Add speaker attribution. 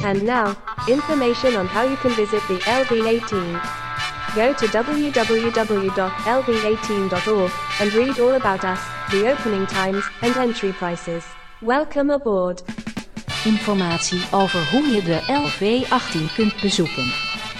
Speaker 1: And now, information on how you can visit the LV18. Go to www.lv18.org and read all about us, the opening times, and entry prices. Welcome aboard.
Speaker 2: Informatie over hoe je de LV18 kunt bezoeken.